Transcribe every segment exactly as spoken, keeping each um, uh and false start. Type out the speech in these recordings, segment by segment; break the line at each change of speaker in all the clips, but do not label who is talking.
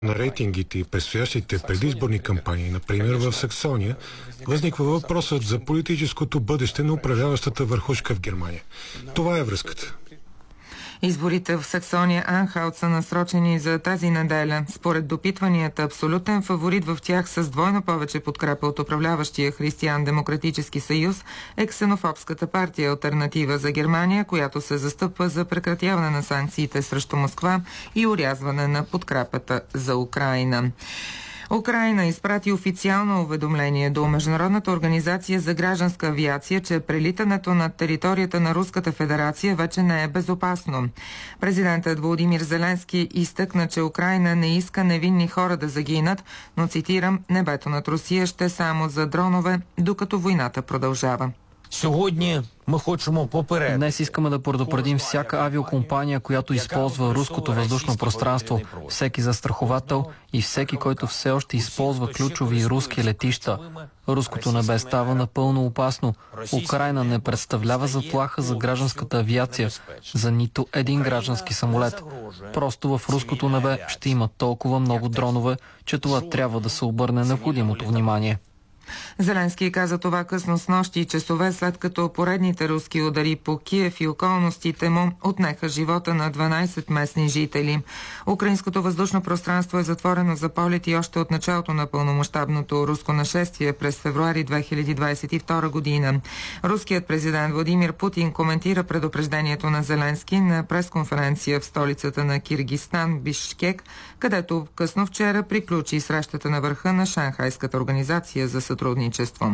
на рейтингите и предстоящите предизборни кампании, например в Саксония, възниква въпросът за политическото бъдеще на управляващата върхушка в Германия. Това е връзката.
Изборите в Саксония-Анхалт са насрочени за тази неделя. Според допитванията, абсолютен фаворит в тях с двойно повече подкрепа от управляващия Християн-демократически съюз е ксенофобската партия Алтернатива за Германия, която се застъпва за прекратяване на санкциите срещу Москва и орязване на подкрепата за Украйна. Украйна изпрати официално уведомление до Международната организация за гражданска авиация, че прелитането над територията на Руската федерация вече не е безопасно. Президентът Володимир Зеленски изтъкна, че Украйна не иска невинни хора да загинат, но, цитирам, небето над Русия ще само за дронове, докато войната продължава.
Сьогодні ми хочемо попередити.
Днес искаме да предупредим всяка авиокомпания, която използва руското въздушно пространство, всеки застраховател и всеки, който все още използва ключови руски летища. Руското небе става напълно опасно. Украйна не представлява заплаха за гражданската авиация, за нито един граждански самолет. Просто в руското небе ще има толкова много дронове, че това трябва да се обърне необходимото внимание.
Зеленски каза това късно снощи, часове след като поредните руски удари по Киев и околностите му отнеха живота на дванайсет местни жители. Украинското въздушно пространство е затворено за полети още от началото на пълномащабното руско нашествие през февруари две хиляди двадесет и втора година. Руският президент Владимир Путин коментира предупреждението на Зеленски на пресконференция в столицата на Киргизстан, Бишкек, където късно вчера приключи срещата на върха на Шанхайската организация за сътрудничество.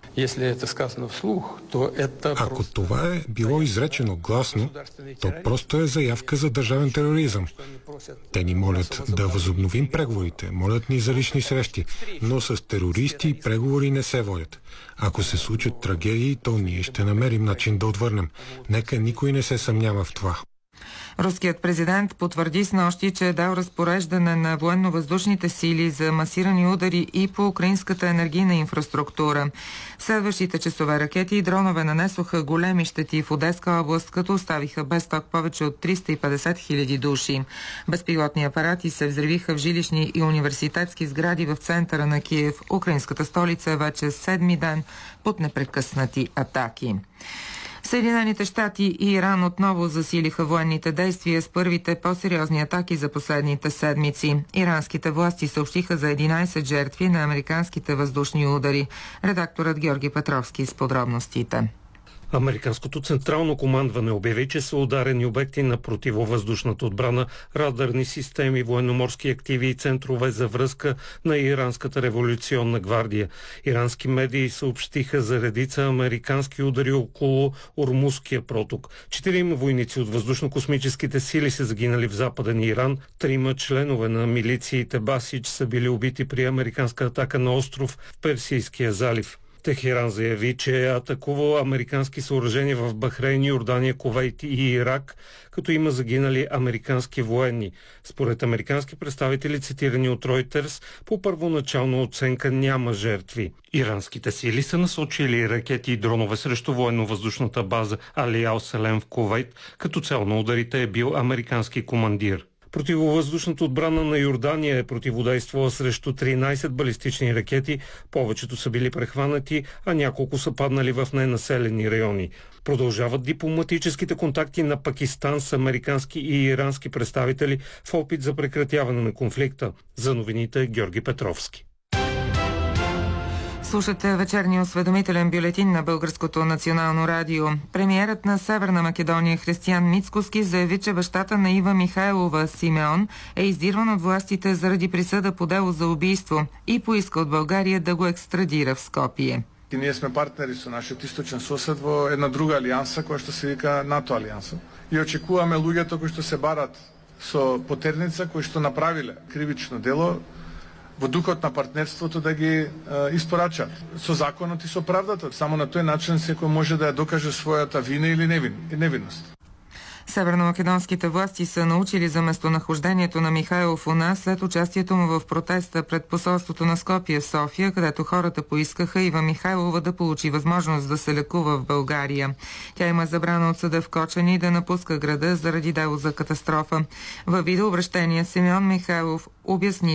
Ако това е било изречено гласно, то просто е заявка за държавен тероризъм. Те ни молят да възобновим преговорите, молят ни за лични срещи, но с терористи преговори не се водят. Ако се случат трагедии, то ние ще намерим начин да отвърнем. Нека никой не се съмнява в това.
Руският президент потвърди снощи, че е дал разпореждане на военно-въздушните сили за масирани удари и по украинската енергийна инфраструктура. Следващите часове ракети и дронове нанесоха големи щети в Одеска област, като оставиха без ток повече от триста и петдесет хиляди души. Безпилотни апарати се взривиха в жилищни и университетски сгради в центъра на Киев. Украинската столица е вече седми ден под непрекъснати атаки. Съединените щати и Иран отново засилиха военните действия с първите по-сериозни атаки за последните седмици. Иранските власти съобщиха за единайсет жертви на американските въздушни удари. Редакторът Георги Петровски с подробностите.
Американското централно командване обяви, че са ударени обекти на противовъздушната отбрана, радарни системи, военноморски активи и центрове за връзка на Иранската революционна гвардия. Ирански медии съобщиха за редица американски удари около Ормузския проток. Четирима войници от въздушно-космическите сили са загинали в западен Иран. Трима членове на милициите Басидж са били убити при американска атака на остров в Персийския залив. Техеран заяви, че е атакувал американски съоръжения в Бахрейн, Йордания, Кувейт и Ирак, като има загинали американски военни. Според американски представители, цитирани от Reuters, по първоначална оценка няма жертви. Иранските сили са насочили ракети и дронове срещу военно-въздушната база Али Ал Салем в Кувейт, като цел на ударите е бил американски командир. Противовъздушната отбрана на Йордания е противодействала срещу тринайсет балистични ракети, повечето са били прехванати, а няколко са паднали в ненаселени райони. Продължават дипломатическите контакти на Пакистан с американски и ирански представители в опит за прекратяване на конфликта. За новините Георги Петровски.
Слушате вечерния осведомителен бюлетин на Българското национално радио. Премиерът на Северна Македония Християн Мицкоски заяви, че бащата на Ива Михайлова, Симеон, е издирван от властите заради присъда по дело за убийство и поиска от България да го екстрадира в Скопие.
И ние сме партнери со нашиот источен сосед во една друга алијанса која што се вика НАТО алијанса. И очекуваме луѓето кои што се барат со потерница, кои што направиле кривично дело, во духот на партнерството да ги е, испорачат со законот и со правдата. Само на тој начин секој може да ја докаже својата вина или невин, невинност.
Северномакедонските власти са научили за местонахождението на Михайлов у нас след участието му в протеста пред посолството на Скопие в София, където хората поискаха Ива Михайлова да получи възможност да се лекува в България. Тя има забрана от съда в Кочани да напуска града заради дело за катастрофа. Във видеообращение Симеон Михайлов обясни,